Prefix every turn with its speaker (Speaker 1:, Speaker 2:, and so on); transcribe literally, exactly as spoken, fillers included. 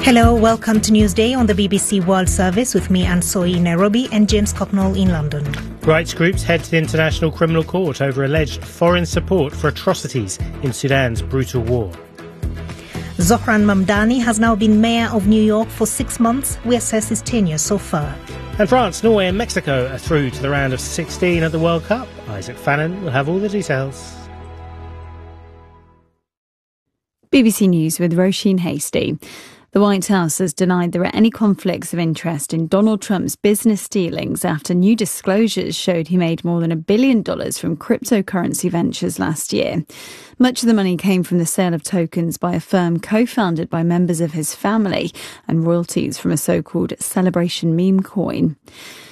Speaker 1: Hello, welcome to Newsday on the B B C World Service with me, Anne Soy in Nairobi and James Cocknell in London.
Speaker 2: Rights groups head to the International Criminal Court over alleged foreign support for atrocities in Sudan's brutal war.
Speaker 1: Zohran Mamdani has now been mayor of New York for six months. We assess his tenure so far.
Speaker 2: And France, Norway and Mexico are through to the round of sixteen at the World Cup. Isaac Fannin will have all the details.
Speaker 3: B B C News with Roisin Hasty. The White House has denied there are any conflicts of interest in Donald Trump's business dealings after new disclosures showed he made more than a billion dollars from cryptocurrency ventures last year. Much of the money came from the sale of tokens by a firm co-founded by members of his family and royalties from a so-called Celebration meme coin.